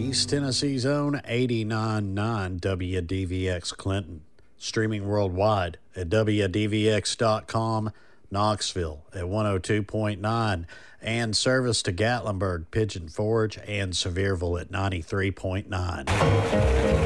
East Tennessee's own 89.9 WDVX Clinton. Streaming worldwide at WDVX.com, Knoxville at 102.9, and service to Gatlinburg, Pigeon Forge, and Sevierville at 93.9.